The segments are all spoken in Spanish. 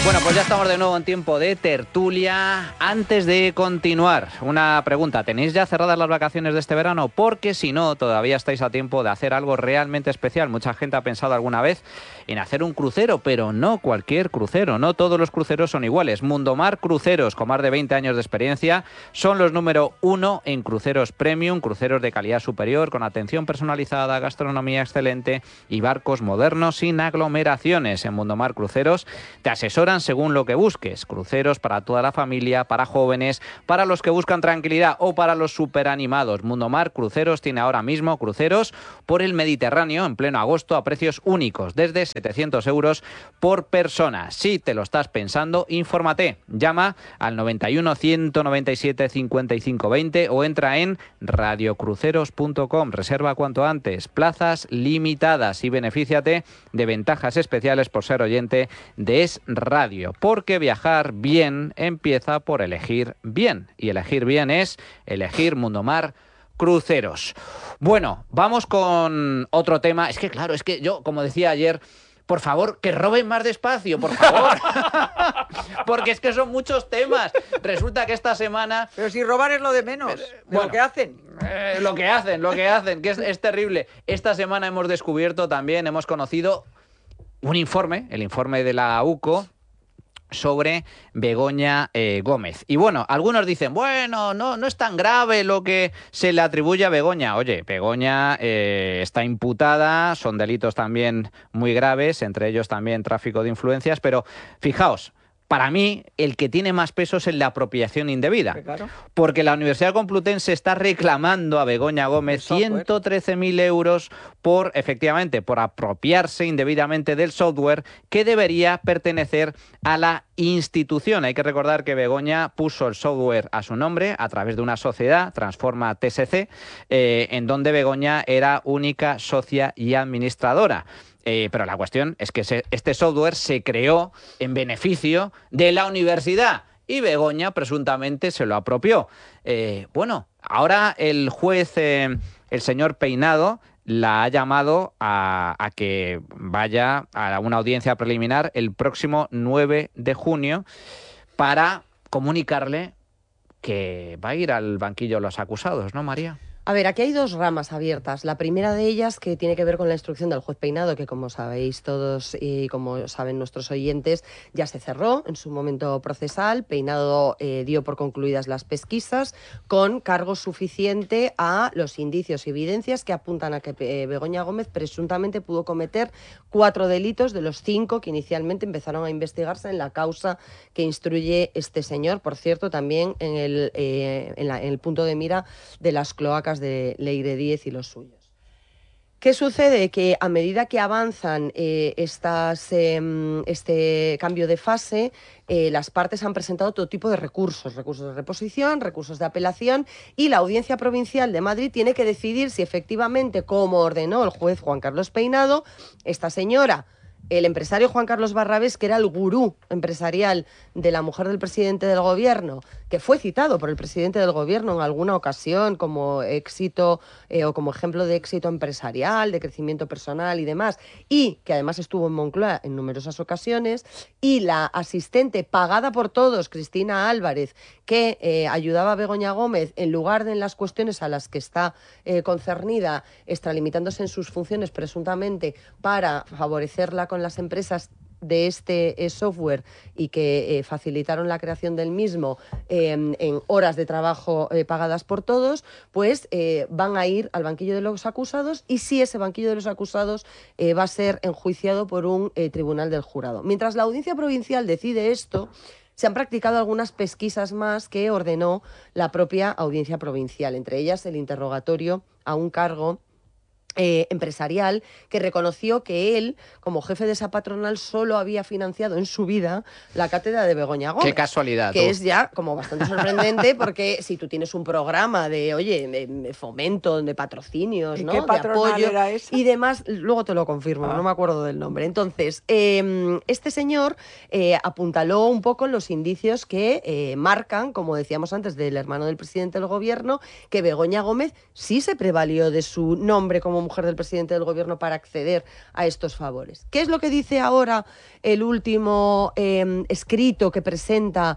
Bueno, pues ya estamos de nuevo en tiempo de tertulia. Antes de continuar, una pregunta. ¿Tenéis ya cerradas las vacaciones de este verano? Porque si no, todavía estáis a tiempo de hacer algo realmente especial. Mucha gente ha pensado alguna vez en hacer un crucero, pero no cualquier crucero. No todos los cruceros son iguales. Mundomar Cruceros, con más de 20 años de experiencia, son los número 1 en cruceros premium, cruceros de calidad superior, con atención personalizada, gastronomía excelente y barcos modernos sin aglomeraciones. En Mundomar Cruceros te asesoran según lo que busques. Cruceros para toda la familia, para jóvenes, para los que buscan tranquilidad o para los superanimados. Mundomar Cruceros tiene ahora mismo cruceros por el Mediterráneo en pleno agosto a precios únicos, desde 700 euros por persona. Si te lo estás pensando, infórmate. Llama al 91 197 55 20 o entra en radiocruceros.com. Reserva cuanto antes. Plazas limitadas y benefíciate de ventajas especiales por ser oyente de Es Radio. Porque viajar bien empieza por elegir bien. Y elegir bien es elegir Mundomar Cruceros. Bueno, vamos con otro tema. Es que claro, es que yo, como decía ayer, por favor, que roben más despacio, por favor. Porque es que son muchos temas. Resulta que esta semana... Pero si robar es lo de menos, bueno, lo que hacen. Lo que hacen, que es terrible. Esta semana hemos descubierto también, hemos conocido un informe, el informe de la UCO, sobre Begoña Gómez. Y bueno, algunos dicen, bueno, no es tan grave lo que se le atribuye a Begoña. Oye, Begoña está imputada, son delitos también muy graves, entre ellos también tráfico de influencias, pero fijaos, para mí, el que tiene más peso es el de apropiación indebida. Claro. Porque la Universidad Complutense está reclamando a Begoña Gómez 113.000 euros por apropiarse indebidamente del software que debería pertenecer a la institución. Hay que recordar que Begoña puso el software a su nombre a través de una sociedad, Transforma TSC, en donde Begoña era única socia y administradora. Pero la cuestión es que este software se creó en beneficio de la universidad y Begoña presuntamente se lo apropió. Bueno, ahora el juez, el señor Peinado, la ha llamado a que vaya a una audiencia preliminar el próximo 9 de junio para comunicarle que va a ir al banquillo de los acusados, ¿no, María? A ver, aquí hay dos ramas abiertas. La primera de ellas, que tiene que ver con la instrucción del juez Peinado, que como sabéis todos y como saben nuestros oyentes, ya se cerró en su momento procesal. Peinado dio por concluidas las pesquisas con cargo suficiente a los indicios y evidencias que apuntan a que Begoña Gómez presuntamente pudo cometer 4 delitos de los 5 que inicialmente empezaron a investigarse en la causa que instruye este señor, por cierto, también en el punto de mira de las cloacas de Leire Díez y los suyos. ¿Qué sucede? Que a medida que avanzan este cambio de fase, las partes han presentado todo tipo de recursos de reposición, recursos de apelación, y la Audiencia Provincial de Madrid tiene que decidir si efectivamente, como ordenó el juez Juan Carlos Peinado, esta señora, el empresario Juan Carlos Barrabés, que era el gurú empresarial de la mujer del presidente del gobierno, que fue citado por el presidente del gobierno en alguna ocasión como éxito o como ejemplo de éxito empresarial, de crecimiento personal y demás, y que además estuvo en Moncloa en numerosas ocasiones, y la asistente pagada por todos, Cristina Álvarez, que ayudaba a Begoña Gómez en lugar de en las cuestiones a las que está concernida, extralimitándose en sus funciones presuntamente para favorecerla con las empresas de este software y que facilitaron la creación del mismo en horas de trabajo pagadas por todos, pues van a ir al banquillo de los acusados, y si ese banquillo de los acusados va a ser enjuiciado por un tribunal del jurado. Mientras la Audiencia Provincial decide esto, se han practicado algunas pesquisas más que ordenó la propia Audiencia Provincial, entre ellas el interrogatorio a un cargo empresarial que reconoció que él, como jefe de esa patronal, solo había financiado en su vida la cátedra de Begoña Gómez. Qué casualidad. Que es ya como bastante sorprendente, porque si tú tienes un programa de, de fomento, de patrocinios, ¿Y ¿no? qué de patronal apoyo era esa? y demás, luego te lo confirmo, no me acuerdo del nombre. Entonces, este señor apuntaló un poco los indicios que marcan, como decíamos antes, del hermano del presidente del gobierno, que Begoña Gómez sí se prevalió de su nombre como mujer del presidente del gobierno para acceder a estos favores. ¿Qué es lo que dice ahora el último escrito que presenta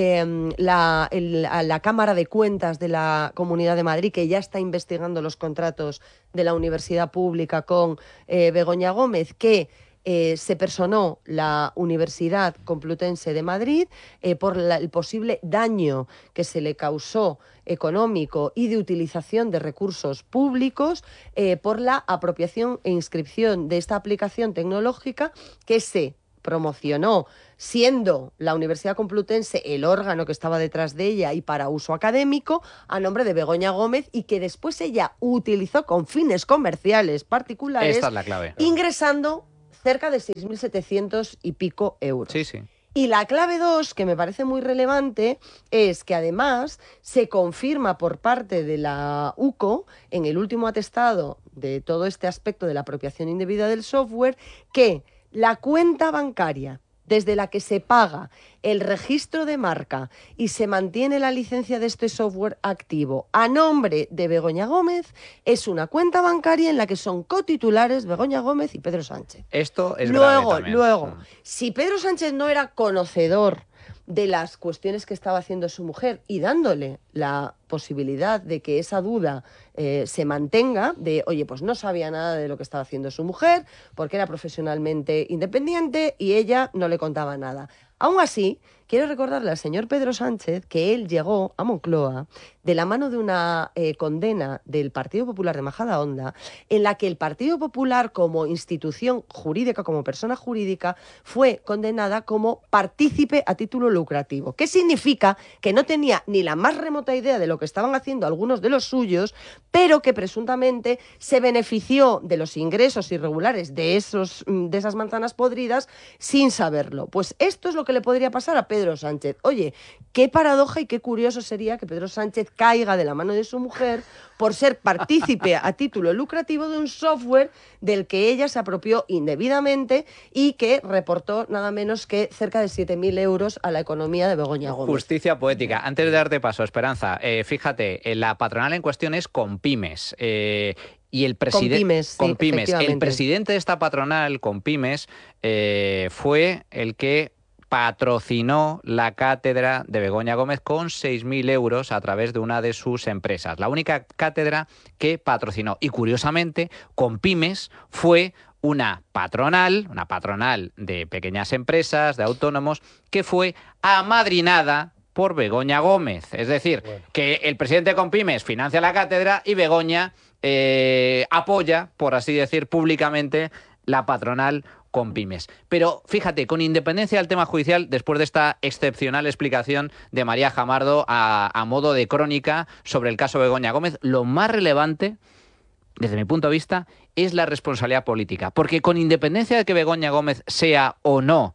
a la Cámara de Cuentas de la Comunidad de Madrid, que ya está investigando los contratos de la universidad pública con Begoña Gómez? Que se personó la Universidad Complutense de Madrid por el posible daño que se le causó económico y de utilización de recursos públicos por la apropiación e inscripción de esta aplicación tecnológica que se promocionó siendo la Universidad Complutense el órgano que estaba detrás de ella y para uso académico, a nombre de Begoña Gómez, y que después ella utilizó con fines comerciales particulares. Esta es la clave. Ingresando cerca de 6.700 y pico euros. Sí, sí. Y la clave 2, que me parece muy relevante, es que además se confirma por parte de la UCO, en el último atestado de todo este aspecto de la apropiación indebida del software, que la cuenta bancaria desde la que se paga el registro de marca y se mantiene la licencia de este software activo a nombre de Begoña Gómez es una cuenta bancaria en la que son cotitulares Begoña Gómez y Pedro Sánchez. Esto es grave también. Luego, si Pedro Sánchez no era conocedor de las cuestiones que estaba haciendo su mujer y dándole la posibilidad de que esa duda se mantenga, de, oye, pues no sabía nada de lo que estaba haciendo su mujer, porque era profesionalmente independiente y ella no le contaba nada. Aún así, quiero recordarle al señor Pedro Sánchez que él llegó a Moncloa de la mano de una condena del Partido Popular de Majadahonda, en la que el Partido Popular, como institución jurídica, como persona jurídica, fue condenada como partícipe a título lucrativo. ¿Qué significa? Que no tenía ni la más remota idea de lo que estaban haciendo algunos de los suyos, pero que presuntamente se benefició de los ingresos irregulares de esas manzanas podridas sin saberlo. Pues esto es lo que le podría pasar a Pedro Sánchez. Oye, qué paradoja y qué curioso sería que Pedro Sánchez caiga de la mano de su mujer por ser partícipe a título lucrativo de un software del que ella se apropió indebidamente y que reportó nada menos que cerca de 7.000 euros a la economía de Begoña Gómez. Justicia poética. Antes de darte paso, Esperanza, fíjate, la patronal en cuestión es Compymes. Y el Compymes, el presidente de esta patronal, Compymes, fue el que patrocinó la cátedra de Begoña Gómez con 6.000 euros a través de una de sus empresas. La única cátedra que patrocinó. Y curiosamente, Compymes fue una patronal de pequeñas empresas, de autónomos, que fue amadrinada por Begoña Gómez. Es decir, que el presidente de Compymes financia la cátedra y Begoña apoya, por así decir, públicamente la patronal Compymes. Pero fíjate, con independencia del tema judicial, después de esta excepcional explicación de María Jamardo a modo de crónica sobre el caso Begoña Gómez, lo más relevante, desde mi punto de vista, es la responsabilidad política. Porque con independencia de que Begoña Gómez sea o no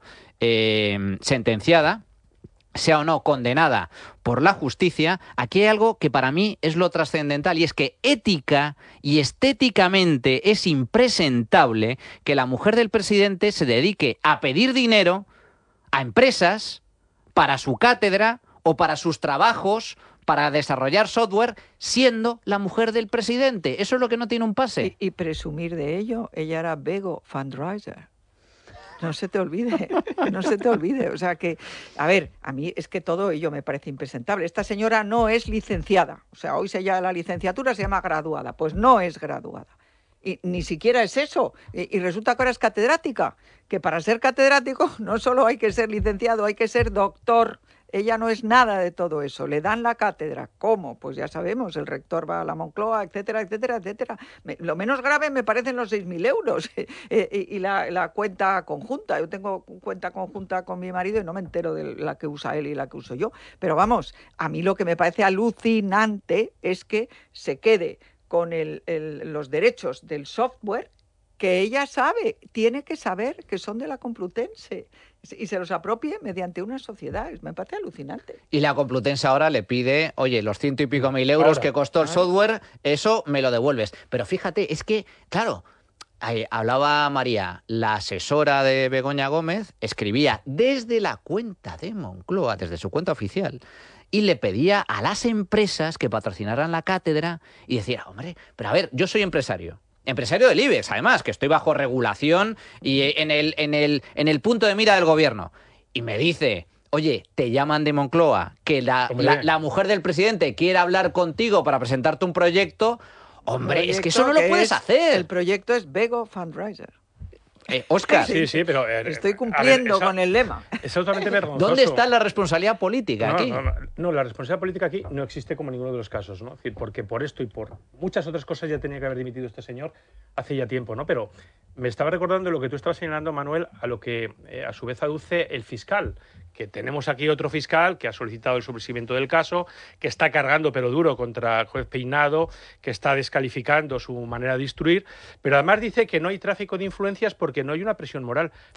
sentenciada, sea o no condenada por la justicia, aquí hay algo que para mí es lo trascendental, y es que ética y estéticamente es impresentable que la mujer del presidente se dedique a pedir dinero a empresas para su cátedra o para sus trabajos, para desarrollar software, siendo la mujer del presidente. Eso es lo que no tiene un pase. Y presumir de ello, ella era Bego fundraiser. No se te olvide, no se te olvide. O sea que, a ver, a mí es que todo ello me parece impresentable. Esta señora no es licenciada. O sea, hoy la licenciatura se llama graduada. Pues no es graduada. Y ni siquiera es eso. Y resulta que ahora es catedrática. Que para ser catedrático no solo hay que ser licenciado, hay que ser doctor. Ella no es nada de todo eso. Le dan la cátedra. ¿Cómo? Pues ya sabemos, el rector va a la Moncloa, etcétera, etcétera, etcétera. Lo menos grave me parecen los 6.000 euros y la cuenta conjunta. Yo tengo cuenta conjunta con mi marido y no me entero de la que usa él y la que uso yo. Pero vamos, a mí lo que me parece alucinante es que se quede con los derechos del software que ella tiene que saber que son de la Complutense y se los apropie mediante una sociedad. Me parece alucinante. Y la Complutense ahora le pide, oye, los 100 y pico mil euros que costó el software, eso me lo devuelves. Pero fíjate, es que, claro, hablaba María, la asesora de Begoña Gómez, escribía desde la cuenta de Moncloa, desde su cuenta oficial, y le pedía a las empresas que patrocinaran la cátedra y decía, hombre, pero a ver, yo soy empresario empresario del IBEX, además, que estoy bajo regulación y en el punto de mira del gobierno. Y me dice, oye, te llaman de Moncloa, que la mujer del presidente quiere hablar contigo para presentarte un proyecto. Hombre, es que eso no lo puedes hacer. El proyecto es Bego Fundraiser. Óscar. Sí, pero... Estoy cumpliendo con el lema. Es absolutamente vergonzoso. ¿Dónde está la responsabilidad política aquí? No, la responsabilidad política aquí no existe como en ninguno de los casos, ¿no? Es decir, porque por esto y por muchas otras cosas ya tenía que haber dimitido este señor hace ya tiempo, ¿no? Pero me estaba recordando lo que tú estabas señalando, Manuel, a lo que a su vez aduce el fiscal, que tenemos aquí otro fiscal que ha solicitado el sobreseimiento del caso, que está cargando pero duro contra el juez Peinado, que está descalificando su manera de instruir, pero además dice que no hay tráfico de influencias porque no hay una presión moral.